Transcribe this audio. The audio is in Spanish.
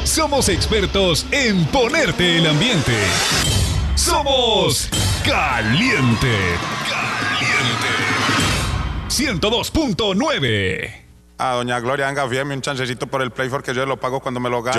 somos expertos en ponerte el ambiente. Somos Caliente. Caliente. 102.9. A doña Gloria, venga, fíjeme un chancecito por el Play, porque yo lo pago cuando me lo gano.